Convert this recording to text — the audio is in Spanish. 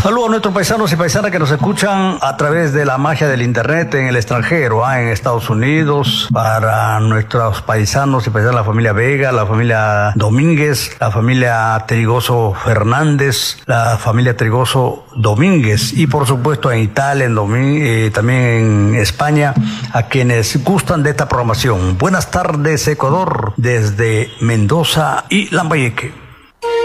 Saludos a nuestros paisanos y paisanas que nos escuchan a través de la magia del internet en el extranjero, en Estados Unidos, para nuestros paisanos y paisanas, la familia Vega, la familia Domínguez, la familia Trigoso Fernández, la familia Trigoso Domínguez y por supuesto en Italia, también en España, a quienes gustan de esta programación. Buenas tardes, Ecuador, desde Mendoza y Lambayeque.